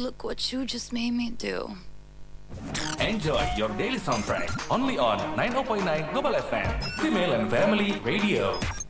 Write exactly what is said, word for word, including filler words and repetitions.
look what you just made me do. Enjoy your daily soundtrack only on nine oh point nine Global F M, Female and Family Radio.